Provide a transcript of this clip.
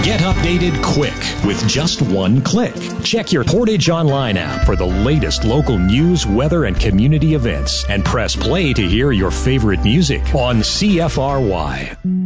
Get updated quick with just one click. Check your Portage Online app for the latest local news, weather, and community events. And press play to hear your favorite music on CFRY.